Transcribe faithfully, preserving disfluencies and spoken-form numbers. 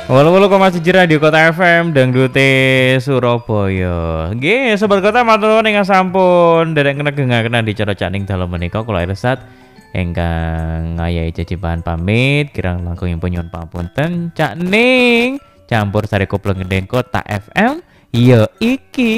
Walau walau kok masih Radio Kota F M Dangdute Surabaya. Nggih, sobat kota matur nuwun ingkang sampun derek kena kena dicara caning dalam menika kula irsat ingkang ngayahi cicipan pamit kirang langkung pun nyuwun pangapunten cak ning campur sari koplo gendeng Kota F M ya iki